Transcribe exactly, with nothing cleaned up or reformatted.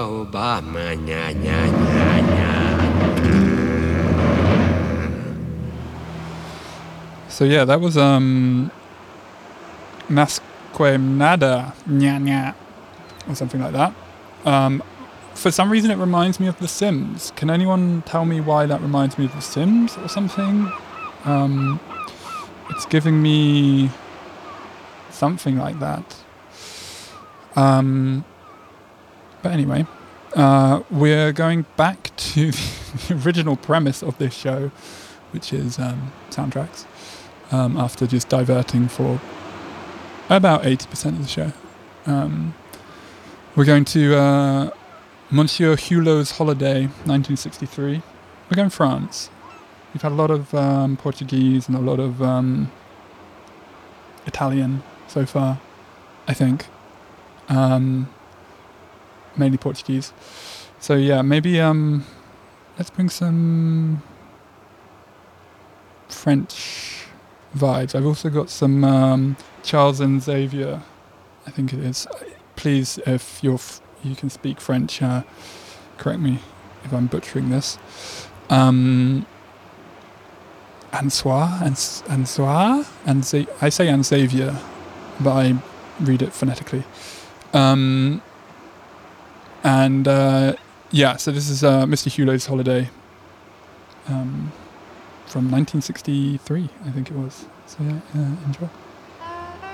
Obama, nya, nya, nya, nya. So yeah, that was um, Nasque Nada, nya, nya, or something like that. Um, for some reason, it reminds me of The Sims. Can anyone tell me why that reminds me of The Sims or something? Um, it's giving me something like that. Um, but anyway, uh, we're going back to the original premise of this show, which is um, soundtracks, um, after just diverting for about eighty percent of the show. Um, we're going to uh, Monsieur Hulot's Holiday, nineteen sixty-three. We're going France. We've had a lot of um, Portuguese and a lot of um, Italian so far, I think. Um, mainly Portuguese. So yeah, maybe um, let's bring some French vibes. I've also got some um, Charles and Xavier, I think it is. Please, if you're f- you can speak French, uh, correct me if I'm butchering this. Um, Ansoir, Ans- Ansoir, and Z- I say Anxavier, but I read it phonetically. Um, and uh, yeah, so this is uh, Mister Hulot's Holiday um, from nineteen sixty-three, I think it was. So yeah, uh, enjoy.